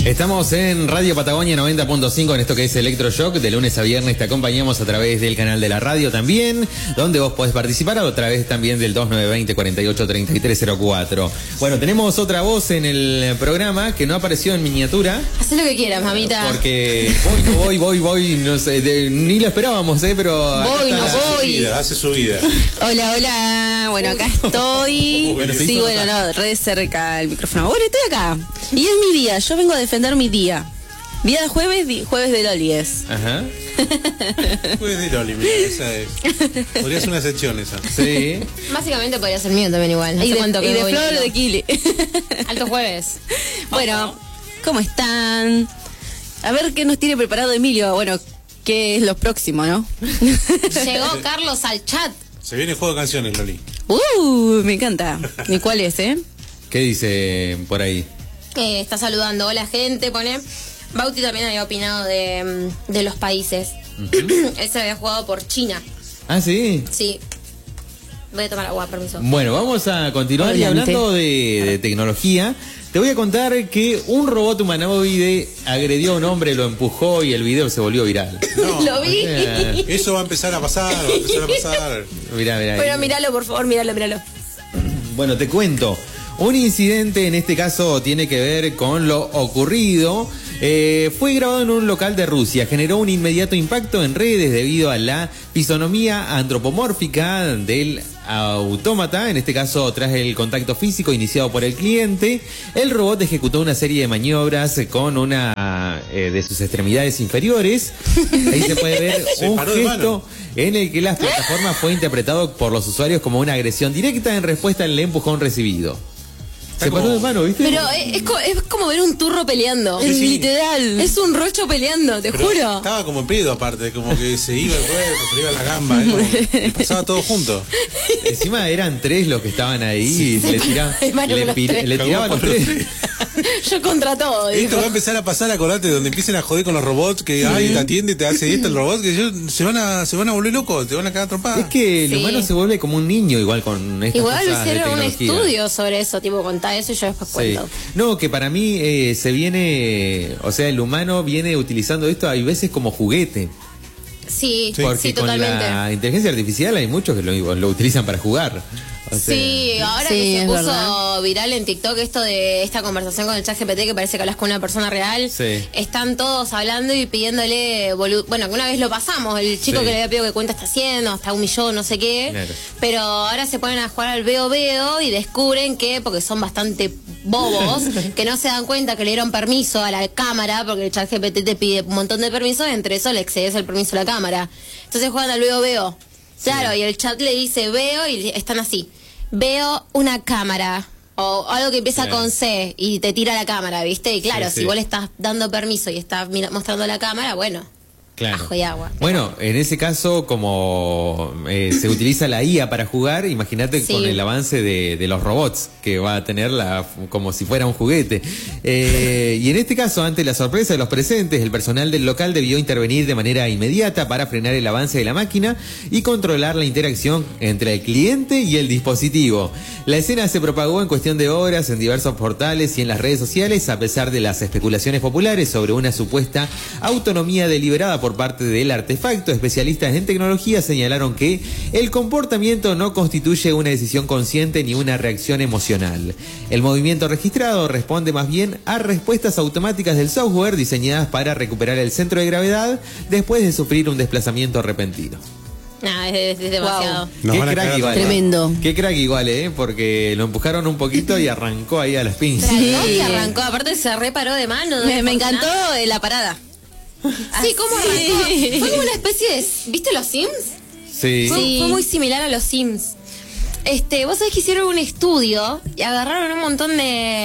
Estamos en Radio Patagonia 90.5 en esto que es Electroshock. De lunes a viernes te acompañamos a través del canal de la radio también, donde vos podés participar, o a través también del 2920-483304. Bueno, tenemos otra voz en el programa que no apareció en miniatura. Haz lo que quieras, mamita. Porque voy, no sé, ni lo esperábamos, pero... Voy. Hace su vida. Hola. Bueno, acá estoy. Sí, bueno, no, re cerca el micrófono. Bueno, estoy acá. Y es mi día, yo vengo a defender mi día. Día de jueves de Loli es. Ajá. Jueves de Loli, mira, esa es. Podría ser una sección esa. Sí. Básicamente podría ser mío también igual. Y de Flor de Kili. Alto jueves. Bueno, ¿cómo están? A ver qué nos tiene preparado Emilio. Bueno, qué es lo próximo, ¿no? Llegó Carlos al chat. Se viene juego de canciones, Loli. Me encanta. ¿Y cuál es, ¿Qué dice por ahí? Está saludando. Hola, gente, pone. Bauti también había opinado de los países. Él se había jugado por China. ¿Ah, sí? Sí. Voy a tomar agua, permiso. Bueno, vamos a continuar y hablando de tecnología. Te voy a contar que un robot humanoide agredió a un hombre, lo empujó y el video se volvió viral. No, Lo vi. eso va a empezar a pasar, Mirá. Pero míralo, por favor, míralo. Bueno, te cuento. Un incidente, en este caso, tiene que ver con lo ocurrido. Fue grabado en un local de Rusia. Generó un inmediato impacto en redes debido a la fisonomía antropomórfica del autómata. En este caso, tras el contacto físico iniciado por el cliente, el robot ejecutó una serie de maniobras con una de sus extremidades inferiores. Ahí se puede ver un gesto en el que la plataforma fue interpretado por los usuarios como una agresión directa en respuesta al empujón recibido. Se paró de mano, ¿viste? Pero es como ver un turro peleando. Sí, sí. Literal. Es un rocho peleando, te Pero juro. estaba como en pedo aparte, como que se iba el cuerpo, se iba la gamba, y pasaba todo junto. Encima eran tres los que estaban ahí y le tiraban los tres. Yo contra todo. Esto va a empezar a pasar, acordate, donde empiecen a joder con los robots, que ay, te atiende, te hace esto el robot, que se van a volver locos, te van a cagar trompadas. Es que el humano se vuelve como un niño igual con estas Igual cosas de hicieron un tecnología. estudio sobre eso, tipo, contá eso y yo después cuento. No, que para mí se viene, o sea, el humano viene utilizando esto hay veces como juguete. Sí, Porque con totalmente. la inteligencia artificial hay muchos que lo utilizan para jugar. O sea, Sí, ahora Sí, que se es puso verdad. viral en TikTok esto de esta conversación con el ChatGPT que parece que hablas con una persona real, Sí. están todos hablando y pidiéndole, bueno, que una vez lo pasamos, el chico Sí. que le había pedido qué cuenta está haciendo, hasta 1 millón, no sé qué, Claro. pero ahora se ponen a jugar al veo y descubren que, porque son bastante bobos, que no se dan cuenta que le dieron permiso a la cámara, porque el ChatGPT te pide un montón de permisos, entre eso le excedes el permiso a la cámara. Entonces juegan al veo. Claro, y el chat le dice veo y están así. Veo una cámara o algo que empieza con C y te tira la cámara, ¿viste? Y claro, Sí. si vos le estás dando permiso y estás mostrando la cámara, bueno, Claro. ajo y agua. Bueno, en ese caso, como se utiliza la IA para jugar, imagínate Sí. con el avance de los robots, que va a tener como si fuera un juguete. Y en este caso, ante la sorpresa de los presentes, el personal del local debió intervenir de manera inmediata para frenar el avance de la máquina y controlar la interacción entre el cliente y el dispositivo. La escena se propagó en cuestión de horas en diversos portales y en las redes sociales, a pesar de las especulaciones populares sobre una supuesta autonomía deliberada por parte del artefacto. Especialistas en tecnología señalaron que el comportamiento no constituye una decisión consciente ni una reacción emocional. El movimiento registrado responde más bien a respuestas automáticas del software diseñadas para recuperar el centro de gravedad después de sufrir un desplazamiento repentino. Nah, es demasiado. Nos Qué van a crack cagar igual. Tremendo. Qué crack igual, porque lo empujaron un poquito y arrancó ahí a las pinzas. Arrancó y arrancó, aparte se reparó de mano. Me encantó la parada. Sí, ¿cómo arrancó? Fue como una especie de... ¿Viste los Sims? Sí. Fue muy similar a los Sims. Vos sabés que hicieron un estudio y agarraron un montón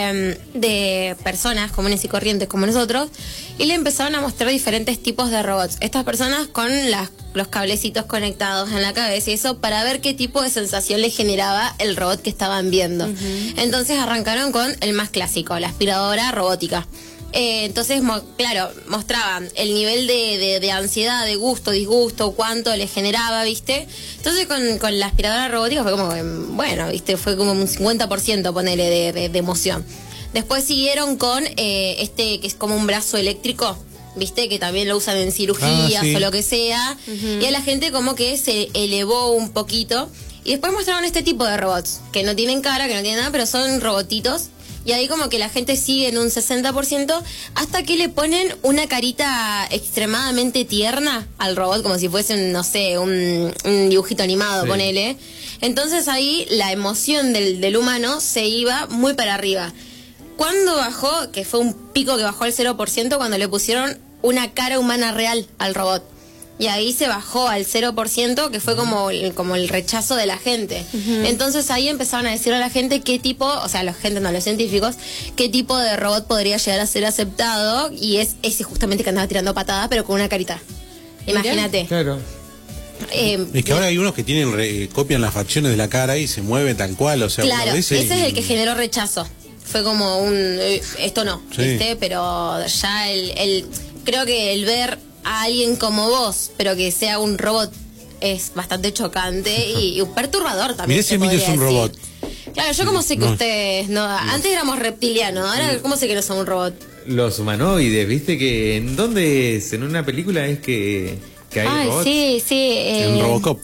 de personas comunes y corrientes como nosotros y le empezaron a mostrar diferentes tipos de robots. Estas personas con los cablecitos conectados en la cabeza y eso para ver qué tipo de sensación le generaba el robot que estaban viendo. Entonces arrancaron con el más clásico, la aspiradora robótica. Entonces, claro, mostraban el nivel de ansiedad, de gusto, disgusto, cuánto le generaba, ¿viste? Entonces con la aspiradora robótica fue como, bueno, ¿viste? Fue como un 50% ponele de emoción. Después siguieron con que es como un brazo eléctrico, ¿viste? Que también lo usan en cirugías sí. o lo que sea. Y a la gente como que se elevó un poquito. Y después mostraron este tipo de robots, que no tienen cara, que no tienen nada, pero son robotitos. Y ahí como que la gente sigue en un 60% hasta que le ponen una carita extremadamente tierna al robot, como si fuese, no sé, un dibujito animado, Sí. ponele. Entonces ahí la emoción del humano se iba muy para arriba. Cuando bajó, que fue un pico que bajó al 0%, cuando le pusieron una cara humana real al robot. Y ahí se bajó al 0%, que fue como el rechazo de la gente. Entonces ahí empezaron a decir a la gente qué tipo, o sea, la gente, no, los científicos, qué tipo de robot podría llegar a ser aceptado. Y es ese justamente que andaba tirando patadas, pero con una carita. Imagínate. Claro. Es que ahora hay unos que tienen copian las facciones de la cara y se mueven tal cual, o sea, Claro, uno de ese es el que generó rechazo. Fue como esto no, Sí. ¿viste? Pero ya creo que el ver a alguien como vos, pero que sea un robot, es bastante chocante y perturbador también. Mirá si Emilio es un robot. Claro, yo como sé que No. ustedes, no, antes éramos reptilianos, ahora cómo sé que no son un robot. Los humanoides, viste que en dónde es, en una película es que hay Ay, robots. sí. En Robocop.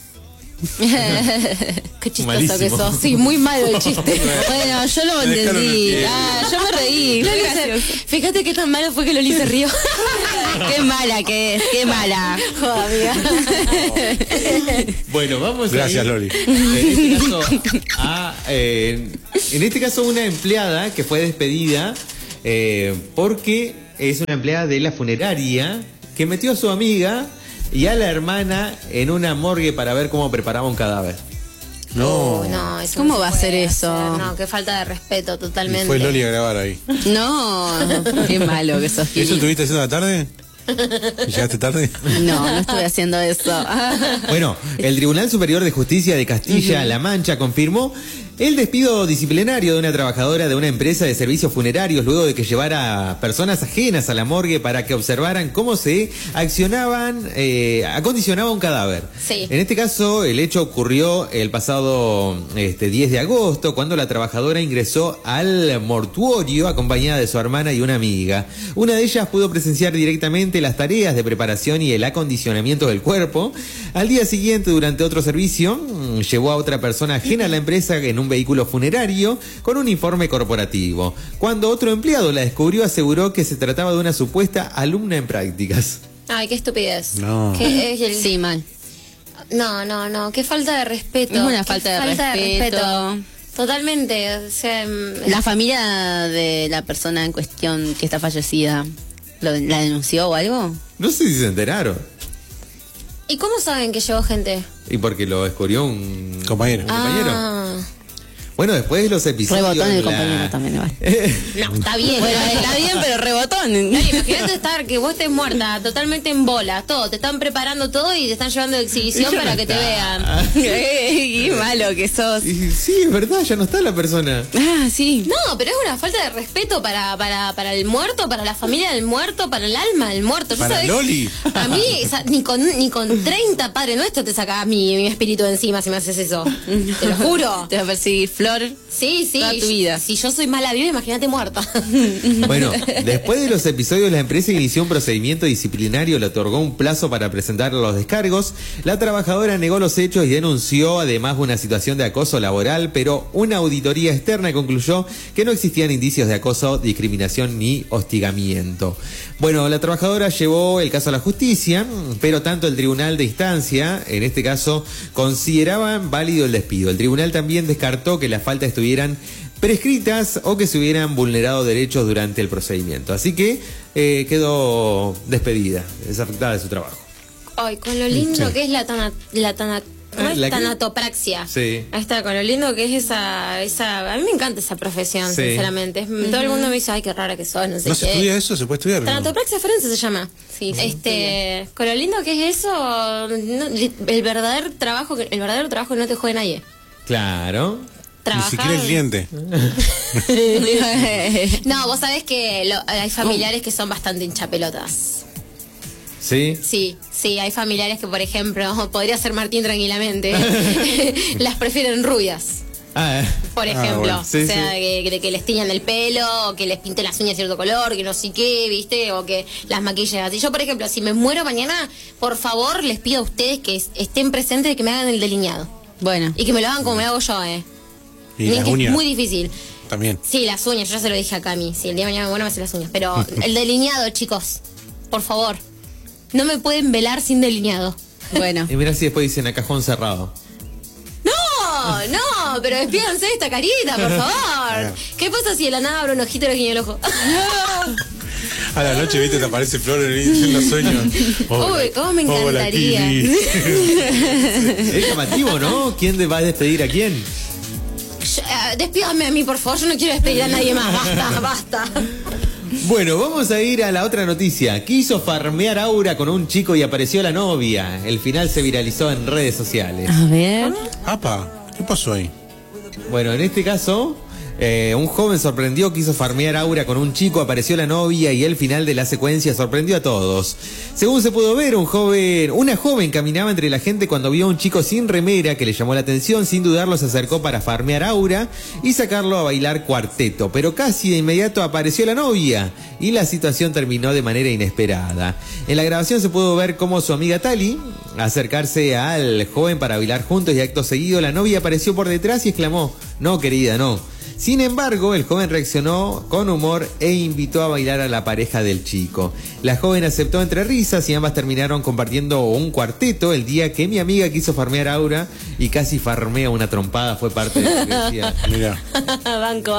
Qué chistoso Malísimo. que sos. Sí, muy malo el chiste. Bueno, yo lo Me dejaron entendí. el pie. Yo me reí. Fue Loli gracioso. fíjate qué tan malo fue que Loli se rió. Qué mala que es, qué mala. Joder, amiga. Bueno, vamos Gracias, a ir, Loli. En este caso una empleada que fue despedida porque es una empleada de la funeraria que metió a su amiga y a la hermana en una morgue para ver cómo preparaba un cadáver. No. No, eso ¿Cómo no se va a ser puede eso? hacer. No, qué falta de respeto Y totalmente. fue Loli a grabar ahí. No, qué malo que sos. ¿Y eso Gil. estuviste haciendo a la tarde? ¿Y llegaste tarde? No estuve haciendo eso. Bueno, el Tribunal Superior de Justicia de Castilla-La Mancha confirmó el despido disciplinario de una trabajadora de una empresa de servicios funerarios luego de que llevara personas ajenas a la morgue para que observaran cómo se acondicionaba un cadáver. Sí. En este caso, el hecho ocurrió el pasado 10 de agosto, cuando la trabajadora ingresó al mortuorio acompañada de su hermana y una amiga. Una de ellas pudo presenciar directamente las tareas de preparación y el acondicionamiento del cuerpo. Al día siguiente, durante otro servicio, llevó a otra persona ajena a la empresa en un vehículo funerario con un informe corporativo. Cuando otro empleado la descubrió, aseguró que se trataba de una supuesta alumna en prácticas. Ay, qué estupidez. No. ¿Qué es el- Sí, mal. No, qué falta de respeto. Es una Qué falta de respeto. Totalmente, o sea, La familia de la persona en cuestión que está fallecida, ¿la denunció o algo? No sé si se enteraron. ¿y cómo saben que llevó gente? Y porque lo descubrió un Compañero. compañero. Ah, Bueno, después de los episodios... Rebotón el de la- compañero también, igual. no, está bien. Bueno, está bien, pero rebotón. Dale, imagínate estar que vos estés muerta, totalmente en bola, todo, te están preparando todo y te están llevando de exhibición Ella para no que te está. vean. Qué malo que sos. Y sí, es verdad, ya no está la persona. Ah, sí. No, pero es una falta de respeto para el muerto, para la familia del muerto, para el alma del muerto. ¿Tú Para sabes? Loli. A mí, ni con 30 Padre Nuestro te sacás mi espíritu de encima si me haces eso. Te lo juro. Te va a perseguir Flor. Sí. Toda tu vida. Si yo soy mala viva, imagínate muerta. Bueno, después de los episodios, la empresa inició un procedimiento disciplinario, le otorgó un plazo para presentar los descargos. La trabajadora negó los hechos y denunció además una situación de acoso laboral, pero una auditoría externa concluyó que no existían indicios de acoso, discriminación ni hostigamiento. Bueno, la trabajadora llevó el caso a la justicia, pero tanto el tribunal de instancia, en este caso, consideraban válido el despido. El tribunal también descartó que las faltas estuvieran prescritas o que se hubieran vulnerado derechos durante el procedimiento. Así que quedó despedida, desafectada de su trabajo. Ay, con lo lindo Sí. que es ¿cómo es? ¿La qué? Tanatopraxia. Sí. Ahí está, con lo lindo que es esa, a mí me encanta esa profesión, Sí. sinceramente. Todo el mundo me dice, ay, qué rara que sos, no sé ¿No qué. se estudia eso? ¿Se puede estudiar? ¿No? Tanatopraxia forense se llama. Sí, Con lo lindo que es eso, el verdadero trabajo que no te jode nadie. Claro. Ni siquiera el cliente. No, vos sabés que hay familiares que son bastante hinchapelotas. ¿Sí? Sí, hay familiares que, por ejemplo, podría ser Martín tranquilamente, las prefieren rubias. Ah, por ejemplo. bueno. Sí, o sea, sí. que les tiñan el pelo, o que les pinten las uñas de cierto color, que no sé qué, ¿viste? O que las maquillen así. Yo, por ejemplo, si me muero mañana, por favor, les pido a ustedes que estén presentes de que me hagan el delineado. Bueno. Y que me lo hagan como me hago yo, Y Miren las que uñas es muy difícil. también. Sí, las uñas, yo ya se lo dije a Cami. Si el día de mañana me muero, me hacen las uñas. Pero el delineado, chicos, por favor. No me pueden velar sin delineado. Bueno. Y mira si después dicen a cajón cerrado. No, pero despídanse de esta carita, por favor. ¿Qué pasa si de la nada abro un ojito y le guiño el ojo? A la noche, viste, te aparece Flor en los sueños. Uy, cómo me Hola, encantaría. Kili. Es llamativo, ¿no? ¿Quién va a despedir a quién? Despídame a mí, por favor. Yo no quiero despedir a nadie más. Basta, basta. Bueno, vamos a ir a la otra noticia. Quiso farmear Aura con un chico y apareció la novia. El final se viralizó en redes sociales. A ver. Apa, ¿qué pasó ahí? Bueno, en este caso, un joven sorprendió, quiso farmear Aura con un chico, apareció la novia y el final de la secuencia sorprendió a todos. Según se pudo ver, una joven caminaba entre la gente cuando vio a un chico sin remera que le llamó la atención. Sin dudarlo se acercó para farmear a Aura y sacarlo a bailar cuarteto, pero casi de inmediato apareció la novia y la situación terminó de manera inesperada. En la grabación se pudo ver cómo su amiga Tali acercarse al joven para bailar juntos y acto seguido la novia apareció por detrás y exclamó: "No, querida, no". Sin embargo, el joven reaccionó con humor e invitó a bailar a la pareja del chico. La joven aceptó entre risas y ambas terminaron compartiendo un cuarteto. El día que mi amiga quiso farmear a Aura y casi farmea una trompada fue parte de lo que decía. Mira. Banco.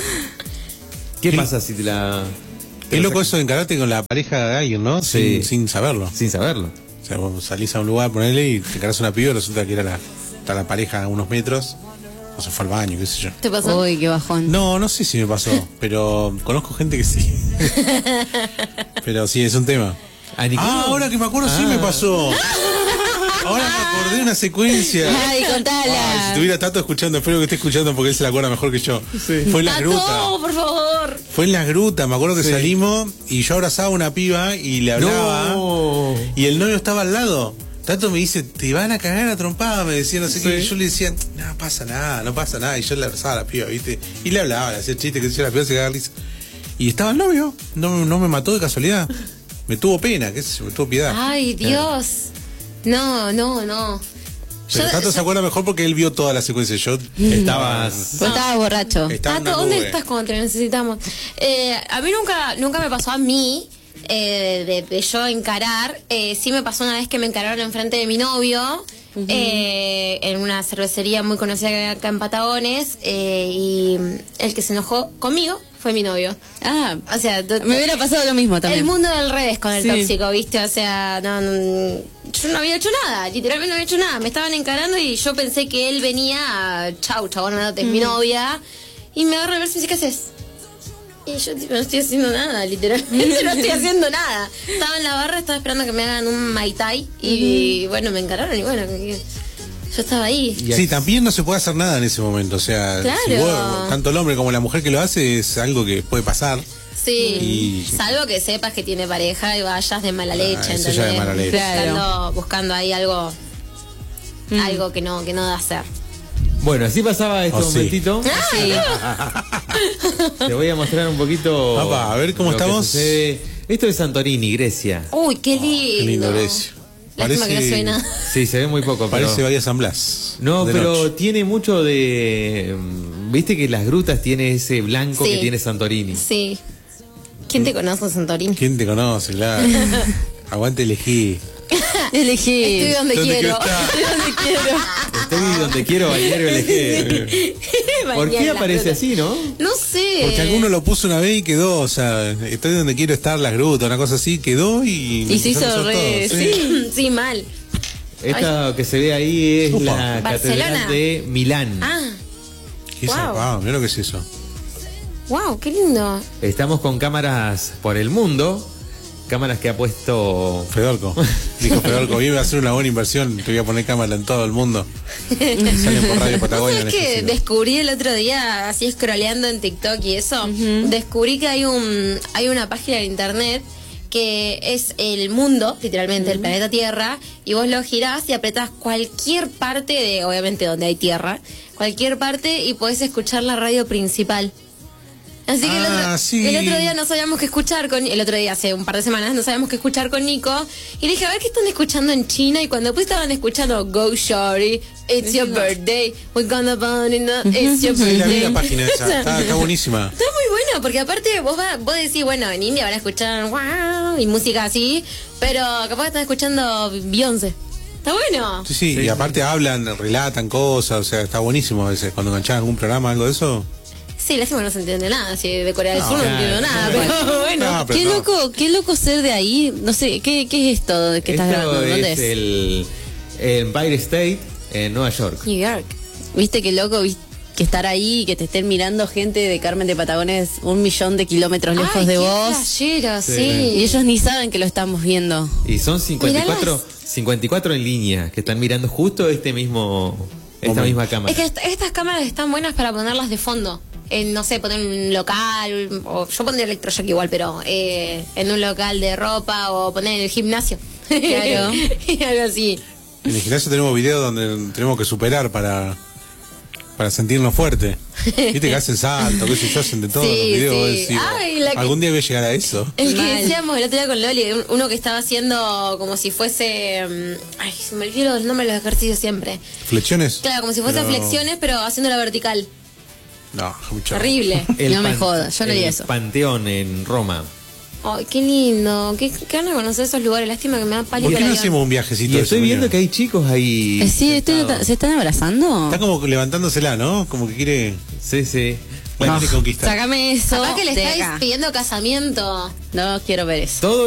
¿Qué pasa si te la... Es loco eso de encararte con la pareja de alguien, ¿no? Sí. Sin saberlo. Sin saberlo? O sea, vos salís a un lugar, ponele y te encarás una piba y resulta que está la pareja a unos metros. O se fue al baño, qué sé yo. ¿Te pasó? Uy, qué bajón. No sé si me pasó, pero conozco gente que sí. Pero sí, es un tema. ¿A Nicolás? Ahora que me acuerdo, sí me pasó. Ahora me acordé de una secuencia. Ay, contala. Ay, si tuviera Tato escuchando, espero que esté escuchando porque él se la acuerda mejor que yo. Fue en las grutas. ¡Tato, por favor! Fue en las grutas, me acuerdo que Sí. salimos y yo abrazaba a una piba y le hablaba. No. Y el novio estaba al lado. Tato me dice, te van a cagar a trompada, me decía, no sé qué. Y yo le decía, no pasa nada. Y yo le abrazaba a la piba, ¿viste? Y le hablaba, le hacía chiste, que yo la piba se cagaba de risa. Y estaba el novio, no me mató de casualidad. Me tuvo pena, qué sé yo, me tuvo piedad. Ay, Dios. No. Pero Tato se acuerda mejor porque él vio toda la secuencia. Yo Estabas... Vos estabas borracho. estaba en Tato, una ¿dónde nube. estás cuando te necesitamos? A mí nunca me pasó a mí de yo encarar. Sí me pasó una vez que me encararon enfrente de mi novio en una cervecería muy conocida que hay acá en Patagones, y el que se enojó conmigo fue mi novio. Ah, O sea, me hubiera pasado lo mismo también. el mundo del revés con el Sí. tóxico, ¿viste? O sea, yo no había hecho nada, literalmente no había hecho nada. Me estaban encarando y yo pensé que él venía, chau, chabón, es mi novia. Y me agarra a ver si me dice, ¿qué haces? Y yo, tipo, no estoy haciendo nada, literalmente no estoy haciendo nada. Estaba en la barra, estaba esperando que me hagan un Mai Tai. Y bueno, me encararon y bueno, yo estaba ahí. Sí, también no se puede hacer nada en ese momento. O sea, Claro. si vos, tanto el hombre como la mujer que lo hace es algo que puede pasar. Sí, Y- salvo que sepas que tiene pareja y vayas de mala leche, eso ya de ¿entendés? mala leche. Claro. Buscando ahí algo que no de hacer. Bueno, así pasaba este Oh, sí. momentito. Sí. Te voy a mostrar un poquito... Papá, a ver cómo lo que estamos. sucede. Esto es Santorini, Grecia. Uy, qué lindo. Qué lindo Grecia. Lástima que no se ve nada. Sí, se ve muy poco, pero... Parece Bahía San Blas. No, de pero noche. tiene mucho de... Viste que las grutas tiene ese blanco Sí. que tiene Santorini. Sí. ¿Quién te conoce, Santorini? ¿Quién te conoce? Claro. Aguante elegí. Elegí. Estoy donde ¿Dónde quiero. quiero estar? Estoy donde quiero. Estoy donde quiero bailar y elegir. ¿Por qué Bañar aparece las así, no? grutas. No sé. Porque alguno lo puso una vez y quedó, o sea, estoy donde quiero estar, las grutas, una cosa así, quedó y... Y se hizo empezaron a hacer re- todo, Sí, sí, mal. Esta que se ve ahí es Upa. la Barcelona. catedral de Milán. Ah, Qué Wow. zarpado, mirá lo que es eso. wow, qué lindo. Estamos con cámaras por el mundo. Cámaras que ha puesto... Fedorco. Dijo Fedorco, iba a hacer una buena inversión, te voy a poner cámara en todo el mundo. Salen por Radio Patagonia. ¿Sabes qué? Descubrí el otro día, así scrolleando en TikTok y eso, descubrí que hay una página de internet que es el mundo, literalmente, el planeta Tierra, y vos lo girás y apretás cualquier parte de, obviamente, donde hay tierra, cualquier parte y podés escuchar la radio principal. Así que sí. el otro día no sabíamos qué escuchar el otro día, hace un par de semanas, no sabíamos qué escuchar con Nico. Y le dije, a ver qué están escuchando en China. Y cuando después estaban escuchando Go Shorty, It's Your Birthday, We're Gonna Burn in the It's Your Sí, la vi Birthday. la página esa, está buenísima. Está muy bueno, porque aparte vos decís, bueno, en India van a escuchar wow y música así, pero capaz están escuchando Beyoncé. Está bueno. Sí, y aparte hablan, relatan cosas, o sea, está buenísimo a veces. Cuando enganchan algún programa, algo de eso. Sí, lástima no se entiende nada, si de Corea del Sur no claro. entiendo nada, pero bueno. No, pero Qué loco ser de ahí. No sé, ¿qué es esto que estás Esto grabando? ¿Dónde es? el Empire State en Nueva York. New York. ¿Viste qué loco que estar ahí y que te estén mirando gente de Carmen de Patagones 1 millón de kilómetros lejos Ay, de qué vos? flashero, Sí. sí. Y ellos ni saben que lo estamos viendo. Y son 54, Miralas. 54 en línea que están mirando justo esta misma cámara. Es que estas cámaras están buenas para ponerlas de fondo. No sé, poner un local, o yo pondría electroshock igual, pero en un local de ropa o poner en el gimnasio. Claro. Algo así. En el gimnasio tenemos videos donde tenemos que superar para sentirnos fuertes. Viste que hacen salto, que se hacen de todo Sí, los videos. sí. vos decís, Ay, la que- algún día voy a llegar a eso. El que Mal. decíamos el otro día con Loli, uno que estaba haciendo como si fuese... ay, se me olvidó el nombre de los ejercicios siempre. ¿Flexiones? Claro, como si fuese Pero- flexiones, pero haciéndola vertical. No, mucho. Terrible. No me jodas, yo no haría el eso. Panteón en Roma. Ay, qué lindo. Qué ganas de conocer esos lugares. Lástima que me da pálido ¿Por qué el no avión. hacemos un viajecito? Y de estoy ese, viendo mira? que hay chicos ahí. Sí, ¿se están abrazando? Está como levantándosela, ¿no? Como que quiere Sí. conquistar. Sácame eso. Capaz que le de estáis acá. pidiendo casamiento. No quiero ver eso. Todo